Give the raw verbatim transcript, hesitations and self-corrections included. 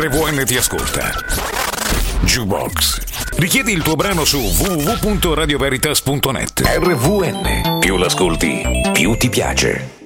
R V N ti ascolta. Jukebox. Richiedi il tuo brano su w w w punto radio veritas punto net. R V N. Più l'ascolti, più ti piace.